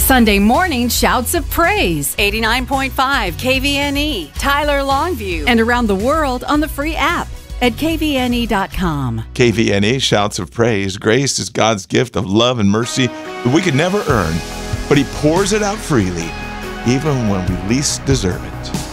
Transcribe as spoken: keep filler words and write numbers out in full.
Sunday morning shouts of praise. eighty-nine point five K V N E, Tyler Longview. And around the world on the free app at K V N E dot com. K V N E shouts of praise. Grace is God's gift of love and mercy that we could never earn, but He pours it out freely, even when we least deserve it.